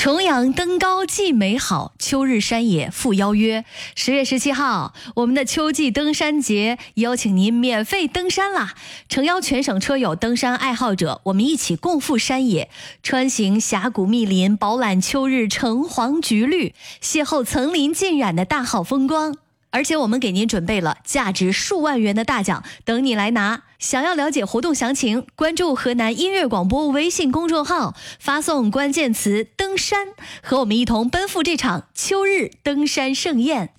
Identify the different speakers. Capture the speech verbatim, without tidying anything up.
Speaker 1: 重阳登高既美好，秋日山野复邀约。十月十七号，我们的秋季登山节邀请您免费登山啦！诚邀全省车友、登山爱好者，我们一起共赴山野，穿行峡谷密林，饱览秋日橙黄橘绿，邂逅层林尽染的大好风光。而且我们给您准备了价值数万元的大奖，等你来拿。想要了解活动详情，关注河南音乐广播微信公众号，发送关键词登山，和我们一同奔赴这场秋日登山盛宴。